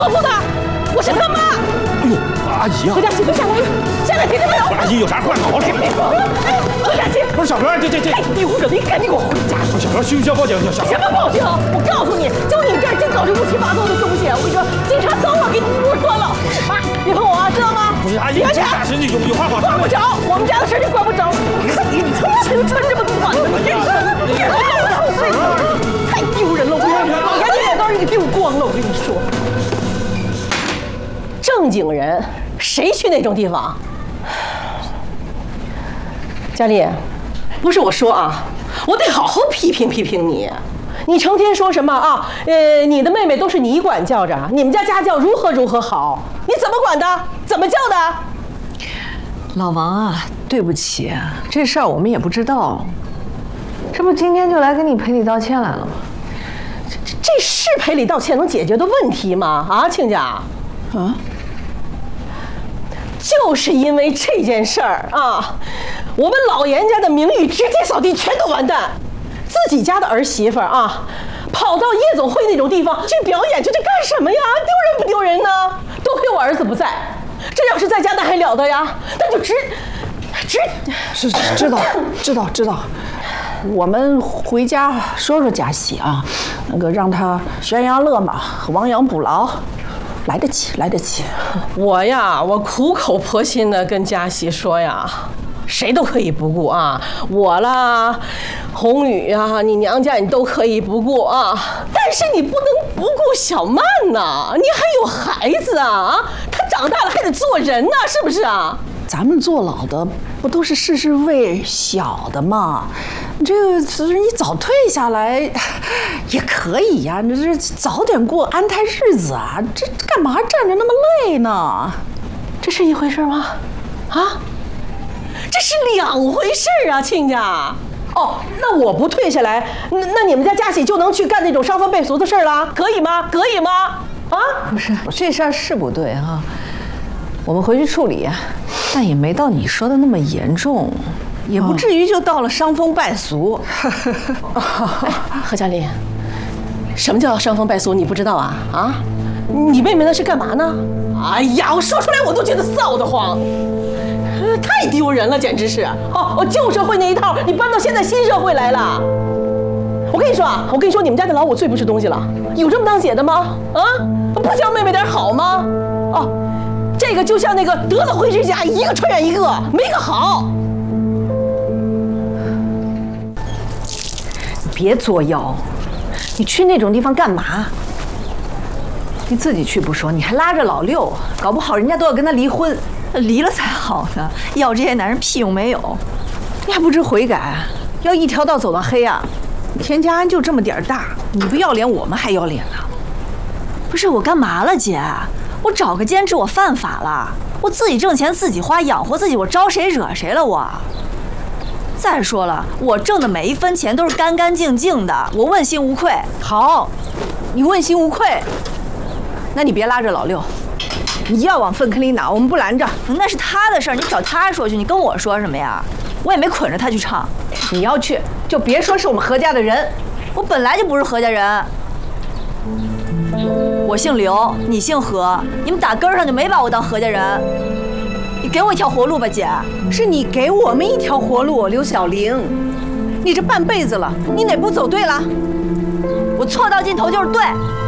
报复的，我是他妈。 哎呦，阿姨啊！ 何佳琪，快下来！下来，听见没有？ 阿姨有啥话好好说。 何佳琪， 不是小何，这， 你护着你赶紧给我回家！ 小何，需不需要报警？小什么报警？我告诉你，就你这儿净搞这乌七八糟的东西，我跟你说，警察早晚给你一窝端了。啊，别碰我啊，知道吗？ 不是阿姨，暂时有话好说。 管不着，我们家的事你管不着。你从前就穿这么短的，你真是太丢人了！我跟你说，眼睛眼刀给你丢光了！我跟你说，正经人谁去那种地方？佳丽，不是我说啊，我得好好批评批评你。你成天说什么啊？你的妹妹都是你管教着，你们家家教如何好，你怎么管的？怎么教的？ 老王啊，对不起，这事儿我们也不知道，这不今天就来给你赔礼道歉来了吗？ 这是赔礼道歉能解决的问题吗？啊，亲家， 啊， 就是因为这件事儿啊，我们老严家的名誉直接扫地，全都完蛋。自己家的儿媳妇啊，跑到夜总会那种地方去表演，这干什么呀？丢人不丢人呢？多亏我儿子不在，这要是在家那还了得呀？那就知道。我们回家说说佳喜啊，那个让他悬崖勒马，亡羊补牢，来得及。 我苦口婆心的跟佳喜说呀，谁都可以不顾啊，我啦，红宇啊，你娘家你都可以不顾啊，但是你不能不顾小曼呐，你还有孩子啊，他长大了还得做人呐，是不是啊？ 咱们坐牢的不都是事为小的吗？这个你早退下来也可以呀，你这早点过安泰日子啊，这干嘛站着那么累呢？ 这是一回事吗？啊？这是两回事啊，亲家。哦，那我不退下来，那你们家佳喜就能去干那种伤风败俗的事了，可以吗？啊？ 不是，这事儿是不对啊，我们回去处理，但也没到你说的那么严重，也不至于就到了伤风败俗。 何佳丽，什么叫伤风败俗？你不知道啊？啊？你妹妹那是干嘛呢？哎呀，我说出来我都觉得臊得慌。太丢人了，简直是！哦，旧社会那一套，你搬到现在新社会来了。我跟你说，你们家的老五最不是东西了，有这么当姐的吗？啊，不教妹妹点好吗？哦，这个就像那个得了灰指甲，一个传染一个，没个好。 你别作妖，你去那种地方干嘛？你自己去不说，你还拉着老六，搞不好人家都要跟他离婚。离了才好呢，要这些男人屁用没有，你还不知悔改，要一条道走到黑啊！田家安就这么点大，你不要脸，我们还要脸呢。 不是我干嘛了，姐？我找个兼职，我犯法了？我自己挣钱自己花，养活自己，我招谁惹谁了我？再说了，我挣的每一分钱都是干干净净的，我问心无愧。 好，你问心无愧，那你别拉着老六。你要往粪坑里拿，我们不拦着。 那是他的事儿，你找他说去，你跟我说什么呀？我也没捆着他去唱。 你要去，就别说是我们何家的人。 我本来就不是何家人。我姓刘，你姓何，你们打根儿上就没把我当何家人。你给我一条活路吧，姐。 是你给我们一条活路，刘小玲。你这半辈子了，你哪步走对了？ 我错到尽头就是对。